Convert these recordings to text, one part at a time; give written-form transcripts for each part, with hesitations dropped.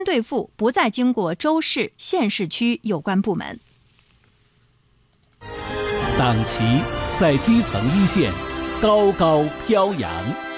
兑付不再经过州市、县市区有关部门。 党旗在基层一线高高飘扬。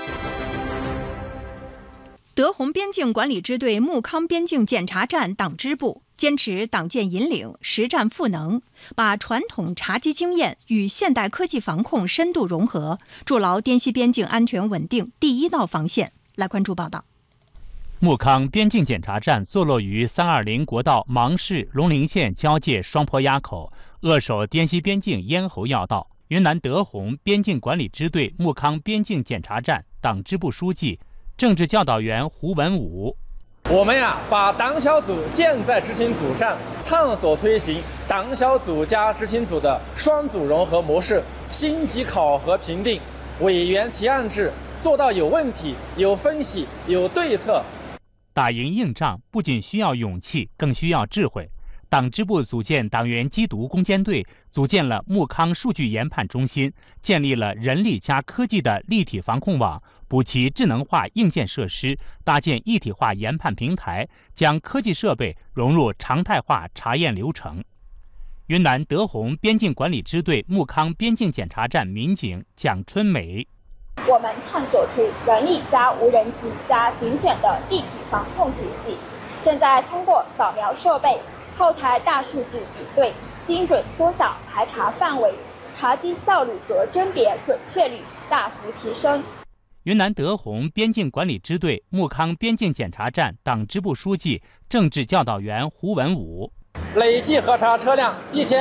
德宏边境管理支队木康边境检查站党支部坚持党建引领、实战赋能，把传统察击经验与现代科技防控深度融合，筑牢滇西边境安全稳定第一道防线。来关注报道。 木康边境检查站坐落于320国道芒市龙陵县交界双坡垭口，扼守滇西边境咽喉要道。云南德宏边境管理支队木康边境检查站党支部书记、政治教导员胡文武： 我们把党小组建在执行组上，探索推行党小组加执行组的双组融合模式，星级考核评定，委员提案制，做到有问题、有分析、有对策。 打赢硬仗不仅需要勇气，更需要智慧。党支部组建党员缉毒攻坚队，组建了木康数据研判中心，建立了人力加科技的立体防控网，补齐智能化硬件设施，搭建一体化研判平台，将科技设备融入常态化查验流程。云南德宏边境管理支队木康边境检查站民警蒋春美： 我们探索出人力加无人机加警犬的立体防控体系，现在通过扫描设备、后台大数据比对，精准缩小排查范围，查缉效率和甄别准确率大幅提升。 云南德宏边境管理支队木康边境检查站党支部书记、政治教导员胡文武： 累计核查车辆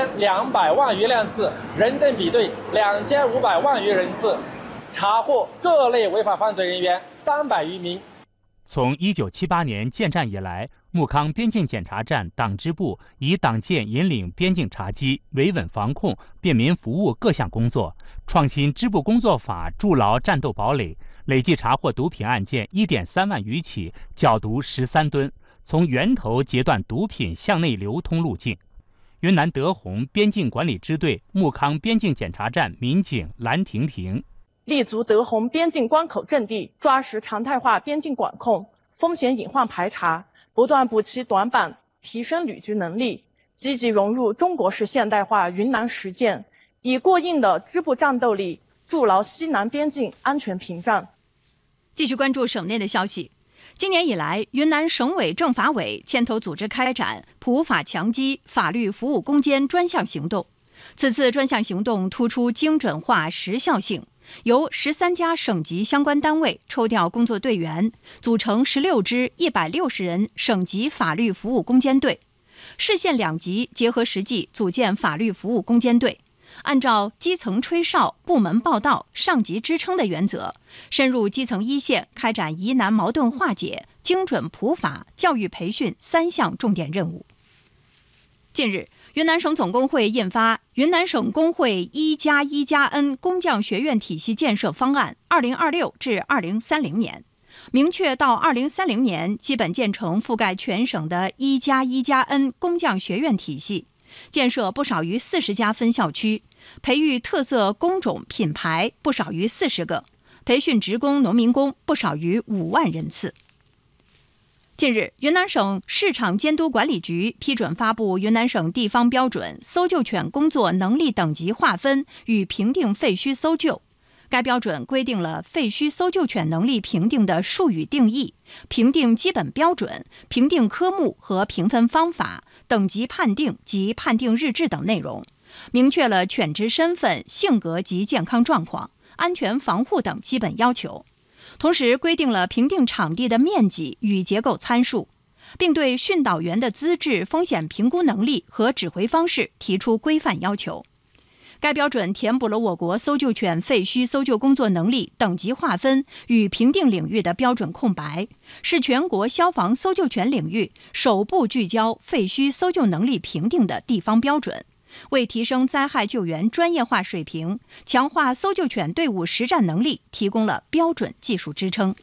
1200万余辆次，人证比对2500万余人次，查获各类违法犯罪人员300余名。 从1978年建站以来，木康边境检查站党支部以党建引领边境查缉、维稳防控、便民服务各项工作，创新支部工作法，筑牢战斗堡垒，累计查获毒品案件1.3万余起，缴毒13吨，从源头截断毒品向内流通路径。云南德宏边境管理支队木康边境检查站民警蓝婷婷： 立足德宏边境关口阵地，抓实常态化边境管控、风险隐患排查，不断补齐短板，提升旅居能力，积极融入中国式现代化云南实践，以过硬的支部战斗力筑牢西南边境安全屏障。 继续关注省内的消息。今年以来，云南省委政法委牵头组织开展普法强击法律服务攻坚专项行动。此次专项行动突出精准化、时效性，由13家省级相关单位抽调工作队员，组成16支160人省级法律服务攻坚队，市县两级结合实际组建法律服务攻坚队，按照基层吹哨、部门报到、上级支撑的原则，深入基层一线，开展疑难矛盾化解、精准普法、教育培训3项重点任务。近日，云南省总工会印发《云南省工会1+1+N 工匠学院体系建设方案（2026至2030年），明确到2030年基本建成覆盖全省的1+1+N 工匠学院体系，建设不少于40家分校区，培育特色工种品牌不少于40个，培训职工、农民工不少于5万人次。近日，云南省市场监督管理局批准发布云南省地方标准搜救犬工作能力等级划分与评定废墟搜救。该标准规定了废墟搜救犬能力评定的术语定义、评定基本标准、评定科目和评分方法、等级判定及判定日志等内容，明确了犬只身份、性格及健康状况、安全防护等基本要求。同时规定了评定场地的面积与结构参数，并对训导员的资质、风险评估能力和指挥方式提出规范要求。该标准填补了我国搜救犬废墟搜救工作能力等级划分与评定领域的标准空白，是全国消防搜救犬领域首部聚焦废墟搜救能力评定的地方标准，为提升灾害救援专业化水平、强化搜救犬队伍实战能力提供了标准技术支撑。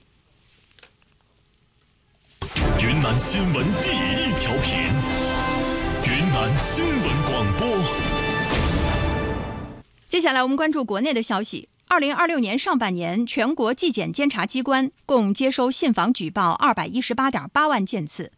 云南新闻第一调频，云南新闻广播。 接下来我们关注国内的消息。2026年上半年，全国纪检监察机关共接收信访举报218.8万件次，